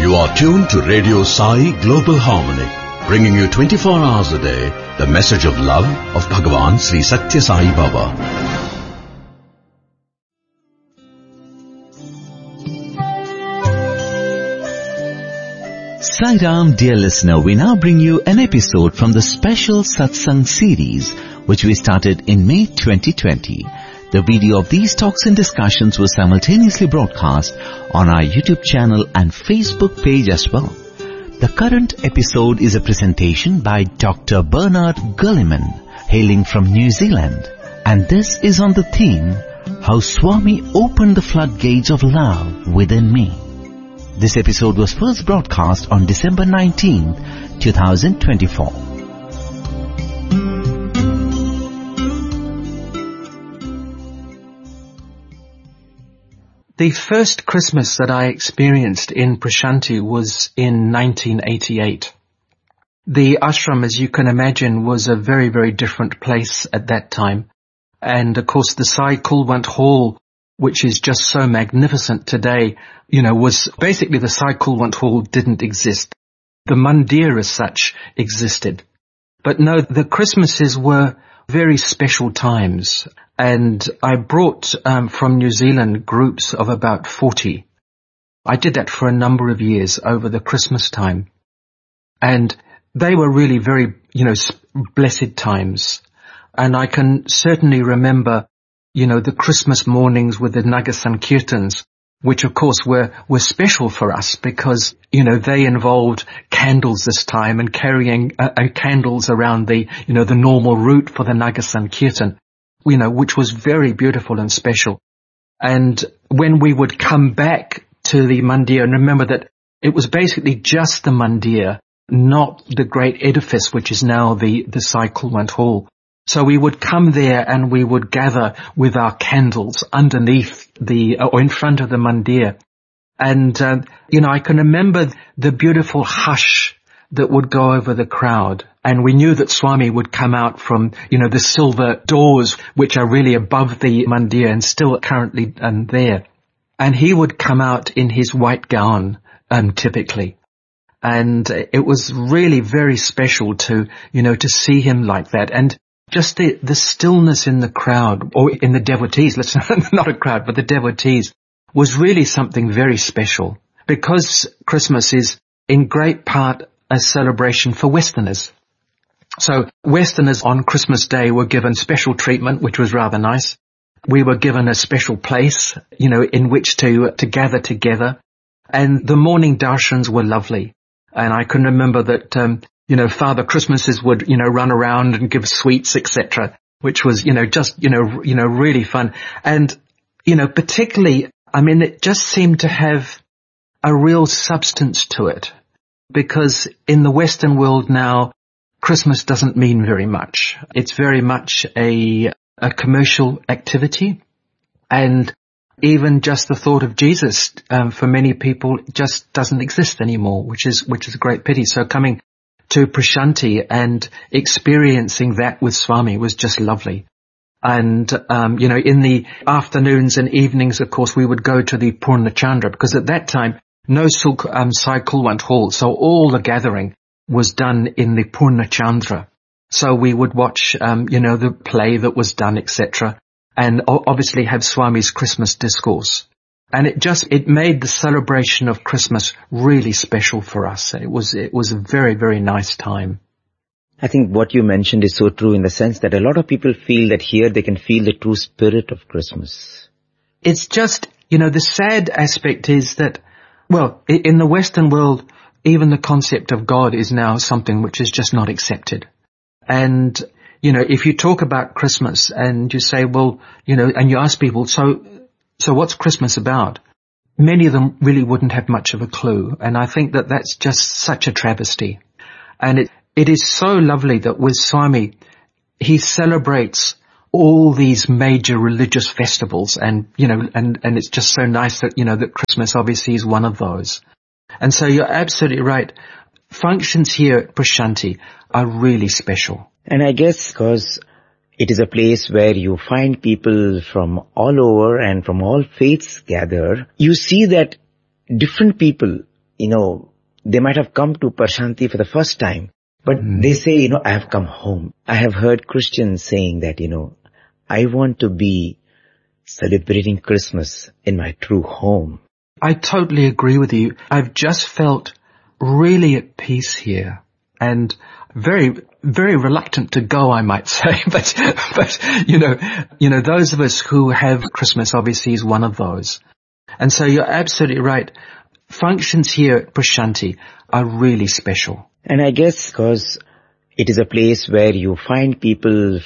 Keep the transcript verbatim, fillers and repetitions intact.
You are tuned to Radio Sai Global Harmony, bringing you twenty-four hours a day the message of love of Bhagavan Sri Satya Sai Baba. Sai Ram, dear listener, we now bring you an episode from the special Satsang series which we started in May twenty twenty. The video of these talks and discussions was simultaneously broadcast on our YouTube channel and Facebook page as well. The current episode is a presentation by Doctor Bernard Gulliman, hailing from New Zealand. And this is on the theme, How Swami Opened the Floodgates of Love Within Me. This episode was first broadcast on December nineteenth, twenty twenty-four. The first Christmas that I experienced in Prashanti was in nineteen eighty-eight. The ashram, as you can imagine, was a very, very different place at that time. And of course the Sai Kulwant Hall, which is just so magnificent today, you know, was basically the Sai Kulwant Hall didn't exist. The mandir as such existed. But no, the Christmases were very special times. And I brought um, from New Zealand groups of about forty. I did that for a number of years over the Christmas time. And they were really very, you know, blessed times. And I can certainly remember, you know, the Christmas mornings with the Naga Sankirtans, which of course were, were special for us because, you know, they involved candles this time and carrying uh, uh, candles around the, you know, the normal route for the Naga Sankirtan, you know, which was very beautiful and special. And when we would come back to the mandir, and remember that it was basically just the mandir, not the great edifice, which is now the, the Sai Kulwant Hall. So we would come there and we would gather with our candles underneath the, or in front of the mandir. And, uh, you know, I can remember the beautiful hush that would go over the crowd. And we knew that Swami would come out from, you know, the silver doors, which are really above the mandir and still currently um, there. And he would come out in his white gown, um, typically. And it was really very special to, you know, to see him like that. And just the, the stillness in the crowd, or in the devotees, let's not a crowd, but the devotees, was really something very special. Because Christmas is in great part a celebration for Westerners. So Westerners on Christmas Day were given special treatment, which was rather nice. We were given a special place, you know, in which to, to gather together. And the morning darshans were lovely. And I can remember that, um, you know, Father Christmases would, you know, run around and give sweets, et cetera, which was, you know, just, you know, you know, really fun. And, you know, particularly, I mean, it just seemed to have a real substance to it. Because in the Western world now, Christmas doesn't mean very much. It's very much a, a commercial activity. And even just the thought of Jesus, um, for many people, just doesn't exist anymore, which is, which is a great pity. So coming to Prashanti and experiencing that with Swami was just lovely. And, um, you know, in the afternoons and evenings, of course, we would go to the Purna Chandra, because at that time, no Suk, um, Sai Kulwant Hall, so all the gathering was done in the Purna Chandra. So we would watch, um, you know, the play that was done, et cetera, and obviously have Swami's Christmas discourse. And it just, it made the celebration of Christmas really special for us. It was, it was a very, very nice time. I think what you mentioned is so true in the sense that a lot of people feel that here they can feel the true spirit of Christmas. It's just, you know, the sad aspect is that, well, in the Western world, even the concept of God is now something which is just not accepted. And, you know, if you talk about Christmas and you say, well, you know, and you ask people, so, so what's Christmas about? Many of them really wouldn't have much of a clue. And I think that that's just such a travesty. And it, it is so lovely that with Swami, he celebrates all these major religious festivals, and, you know, and, and it's just so nice that, you know, that Christmas obviously is one of those. And so you're absolutely right. Functions here at Prashanti are really special. And I guess because it is a place where you find people from all over and from all faiths gather, you see that different people you know, they might have come to Prashanti for the first time, but mm. they say, you know, I have come home. I have heard Christians saying that, you know, I want to be celebrating Christmas in my true home. I totally agree with you. I've just felt really at peace here and very, very reluctant to go, I might say. But, but, you know, you know, those of us who have Christmas obviously is one of those. And so you're absolutely right. Functions here at Prashanti are really special. And I guess because it is a place where you find people